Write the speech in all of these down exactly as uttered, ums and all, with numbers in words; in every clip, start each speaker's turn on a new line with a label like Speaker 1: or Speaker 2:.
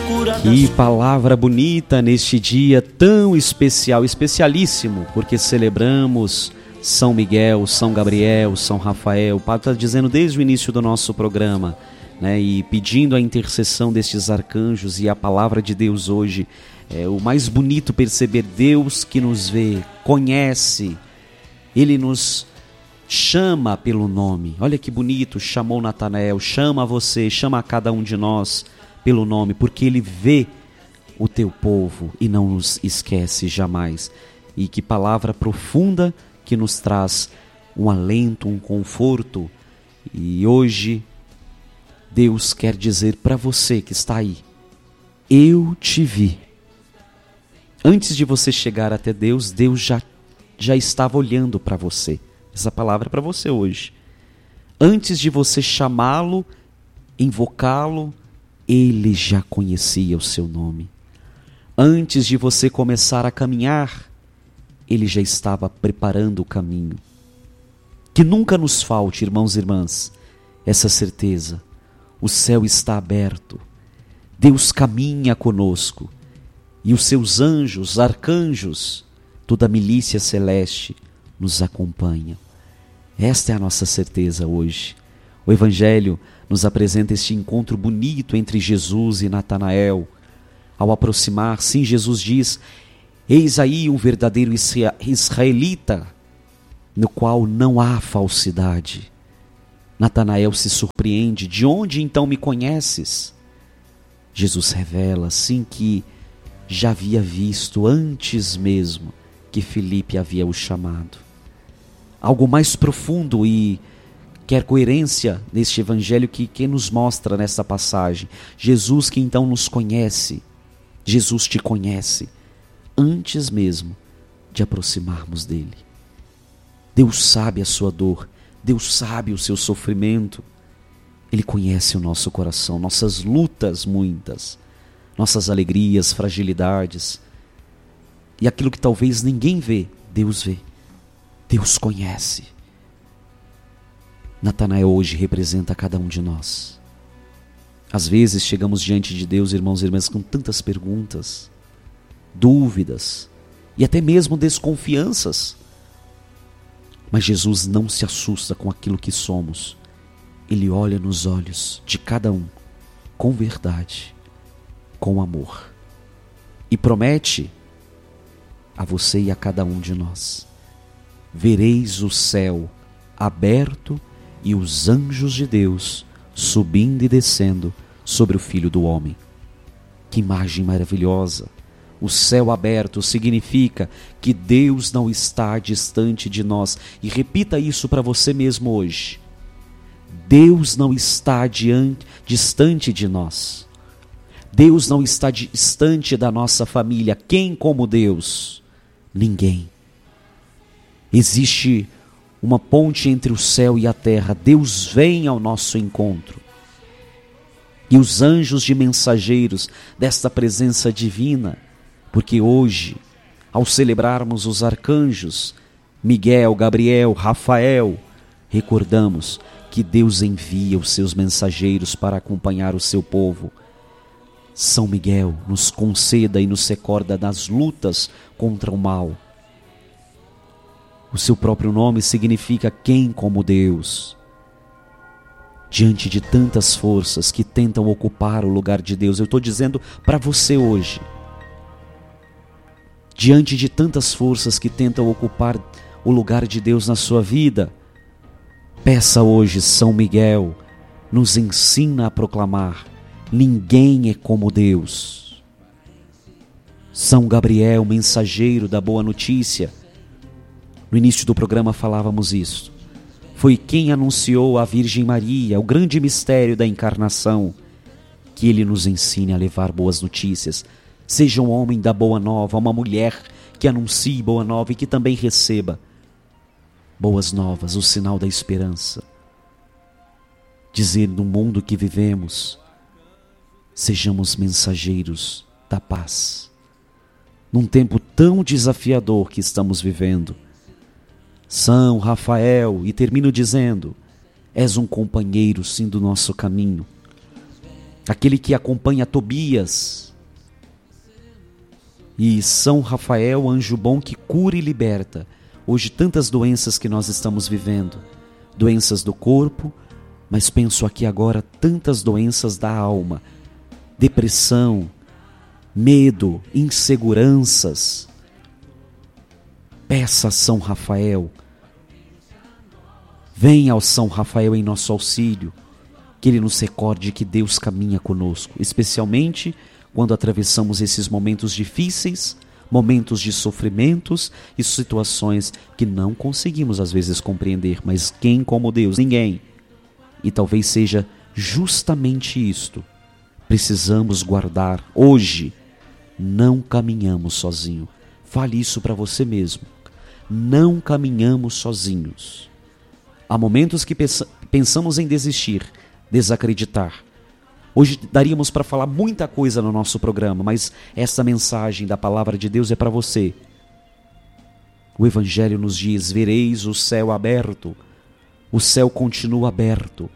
Speaker 1: Que palavra bonita neste dia tão especial, especialíssimo, porque celebramos São Miguel, São Gabriel, São Rafael. O Padre está dizendo desde o início do nosso programa, né, e pedindo a intercessão destes arcanjos e a palavra de Deus hoje. É o mais bonito perceber Deus que nos vê, conhece, Ele nos chama pelo nome. Olha que bonito, chamou Natanael, chama você, chama a cada um de nós pelo nome, porque Ele vê o teu povo e não nos esquece jamais. E que palavra profunda que nos traz um alento, um conforto. E hoje Deus quer dizer para você que está aí: eu te vi. Antes de você chegar até Deus, Deus já, já estava olhando para você. Essa palavra é para você hoje. Antes de você chamá-lo, invocá-lo, Ele já conhecia o seu nome. Antes de você começar a caminhar, Ele já estava preparando o caminho. Que nunca nos falte, irmãos e irmãs, essa certeza. O céu está aberto. Deus caminha conosco. E os seus anjos, arcanjos, toda a milícia celeste nos acompanha. Esta é a nossa certeza hoje. O Evangelho nos apresenta este encontro bonito entre Jesus e Natanael. Ao aproximar, sim, Jesus diz: eis aí um verdadeiro israelita, no qual não há falsidade. Natanael se surpreende: de onde então me conheces? Jesus revela, sim, que já havia visto antes mesmo que Filipe havia o chamado. Algo mais profundo e quer coerência neste evangelho que, que nos mostra nesta passagem. Jesus que então nos conhece, Jesus te conhece antes mesmo de aproximarmos dele. Deus sabe a sua dor, Deus sabe o seu sofrimento. Ele conhece o nosso coração, nossas lutas muitas, nossas alegrias, fragilidades. E aquilo que talvez ninguém vê, Deus vê. Deus conhece. Natanael hoje representa cada um de nós. Às vezes chegamos diante de Deus, irmãos e irmãs, com tantas perguntas, dúvidas e até mesmo desconfianças. Mas Jesus não se assusta com aquilo que somos. Ele olha nos olhos de cada um com verdade, com amor, e promete a você e a cada um de nós: vereis o céu aberto e os anjos de Deus subindo e descendo sobre o Filho do Homem. Que imagem maravilhosa! O céu aberto significa que Deus não está distante de nós. E repita isso para você mesmo hoje: Deus não está diante, distante de nós. Deus não está distante da nossa família. Quem como Deus? Ninguém. Existe uma ponte entre o céu e a terra. Deus vem ao nosso encontro. E os anjos de mensageiros desta presença divina, porque hoje, ao celebrarmos os arcanjos, Miguel, Gabriel, Rafael, recordamos que Deus envia os seus mensageiros para acompanhar o seu povo. São Miguel nos conceda e nos recorda das lutas contra o mal. O seu próprio nome significa quem como Deus. Diante de tantas forças que tentam ocupar o lugar de Deus, eu estou dizendo para você hoje, diante de tantas forças que tentam ocupar o lugar de Deus na sua vida, peça hoje: São Miguel, nos ensina a proclamar: ninguém é como Deus. São Gabriel, mensageiro da boa notícia. No início do programa falávamos isso. Foi quem anunciou à Virgem Maria o grande mistério da encarnação. Que ele nos ensine a levar boas notícias. Seja um homem da boa nova, uma mulher que anuncie boa nova e que também receba boas novas, o sinal da esperança. Dizer no mundo que vivemos, sejamos mensageiros da paz. Num tempo tão desafiador que estamos vivendo, São Rafael, e termino dizendo: és um companheiro sim do nosso caminho. aquele que acompanha Tobias, e São Rafael, anjo bom que cura e liberta. Hoje tantas doenças que nós estamos vivendo, doenças do corpo, mas penso aqui agora tantas doenças da alma, depressão, medo, inseguranças. Peça a São Rafael, venha ao São Rafael em nosso auxílio, que ele nos recorde que Deus caminha conosco, especialmente quando atravessamos esses momentos difíceis, momentos de sofrimentos e situações que não conseguimos às vezes compreender, mas quem como Deus? Ninguém. E talvez seja justamente isto. Precisamos guardar hoje. Não caminhamos sozinhos. Fale isso para você mesmo. Não caminhamos sozinhos. Há momentos que pensamos em desistir, desacreditar. Hoje daríamos para falar muita coisa no nosso programa, mas essa mensagem da palavra de Deus é para você. O Evangelho nos diz: vereis o céu aberto. O céu continua aberto.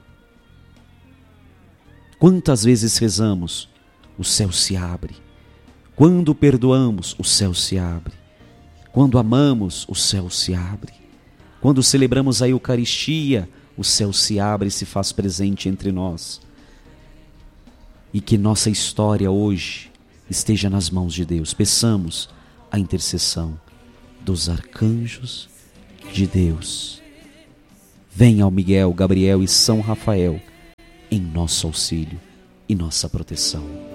Speaker 1: Quantas vezes rezamos? O céu se abre. Quando perdoamos, o céu se abre. Quando amamos, o céu se abre. Quando celebramos a Eucaristia, o céu se abre e se faz presente entre nós. E que nossa história hoje esteja nas mãos de Deus. Peçamos a intercessão dos arcanjos de Deus. Venha ao Miguel, Gabriel e São Rafael em nosso auxílio e nossa proteção.